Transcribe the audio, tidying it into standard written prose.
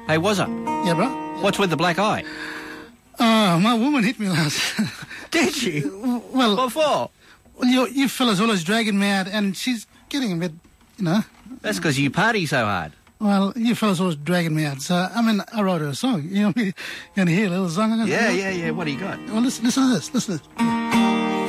Hey, was I? Yeah, bro. What's with the black eye? My woman hit me last. Did she? Well, What for? you fellas always dragging me out, and she's getting a bit, That's because you party so hard. Well, you fellas always dragging me out. So, I wrote her a song. You want to hear a little song? Yeah. What do you got? Well, listen to this. Listen to this.